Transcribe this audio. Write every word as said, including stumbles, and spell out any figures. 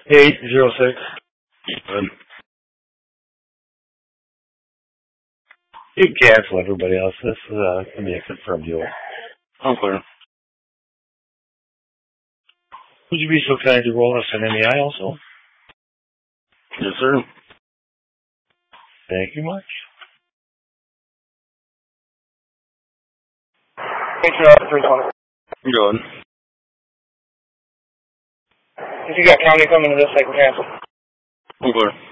eight zero six. Good. You can cancel everybody else. This is uh, going to be a confirmed deal. I'm clear. Would you be so kind to roll us an M E I also? Yes, sir. Thank you much. Thanks for that, three twenty. Good. If you got county coming to this, I can cancel. I'm clear.